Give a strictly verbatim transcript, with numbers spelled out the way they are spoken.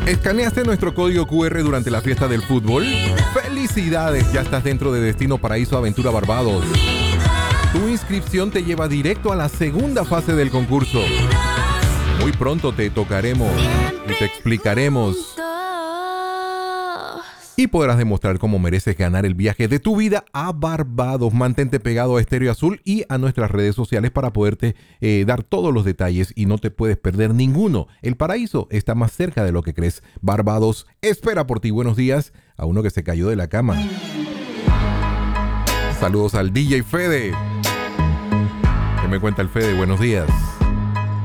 ¿Escaneaste nuestro código Q R durante la fiesta del fútbol? ¡Felicidades! Ya estás dentro de Destino Paraíso Aventura Barbados. Tu inscripción te lleva directo a la segunda fase del concurso. Muy pronto te tocaremos y te explicaremos. Y podrás demostrar cómo mereces ganar el viaje de tu vida a Barbados. Mantente pegado a Estéreo Azul y a nuestras redes sociales para poderte eh, dar todos los detalles y no te puedes perder ninguno. El paraíso está más cerca de lo que crees. Barbados espera por ti. Buenos días a uno que se cayó de la cama. Saludos al D J Fede. ¿Qué me cuenta el Fede? Buenos días.